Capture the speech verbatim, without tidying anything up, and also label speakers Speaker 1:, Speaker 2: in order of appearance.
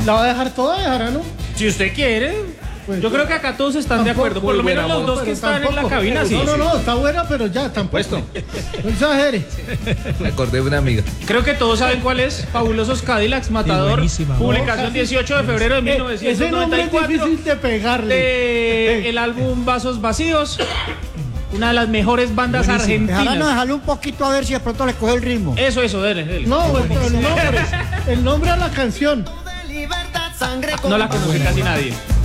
Speaker 1: ¿La va a dejar toda, dejará, no?
Speaker 2: Si usted quiere.
Speaker 1: Pues
Speaker 2: yo creo que acá todos están de acuerdo, por lo menos los dos que están en la cabina, sí.
Speaker 1: No, no, no, está buena, pero ya, tampoco. No exagere.
Speaker 3: Me acordé de una amiga.
Speaker 2: Creo que todos saben cuál es. Fabulosos Cadillacs, Matador. Publicación dieciocho de febrero de mil novecientos noventa y cuatro.
Speaker 1: Ese nombre es difícil de pegarle.
Speaker 2: De el álbum Vasos Vacíos. Una de las mejores bandas argentinas.
Speaker 4: Déjanos dejarle un poquito a ver si de pronto le coge el ritmo.
Speaker 2: Eso, eso, dele, dele.
Speaker 1: No, el, el nombre. El nombre a la canción.
Speaker 2: No la conoce casi nadie.